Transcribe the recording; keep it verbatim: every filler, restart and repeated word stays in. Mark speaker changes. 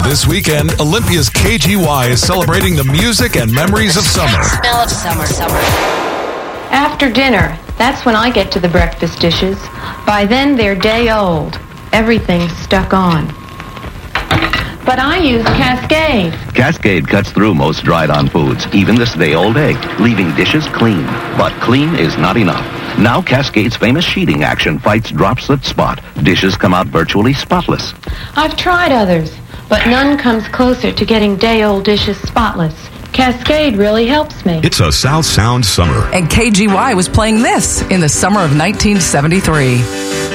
Speaker 1: This weekend, Olympia's K G Y is celebrating the music and memories of summer.
Speaker 2: Smell of summer, summer.
Speaker 3: After dinner, that's when I get to the breakfast dishes. By then, they're day old. Everything's stuck on. But I use Cascade.
Speaker 4: Cascade cuts through most dried-on foods, even this day-old egg, leaving dishes clean. But clean is not enough. Now Cascade's famous sheeting action fights drops that spot. Dishes come out virtually spotless.
Speaker 3: I've tried others, but none comes closer to getting day-old dishes spotless. Cascade really helps me.
Speaker 1: It's a South Sound summer.
Speaker 5: And K G Y was playing this in the summer of nineteen seventy-three.